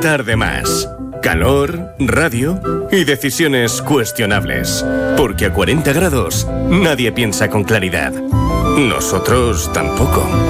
tarde más. Calor, radio y decisiones cuestionables. Porque a 40 grados nadie piensa con claridad. Nosotros tampoco.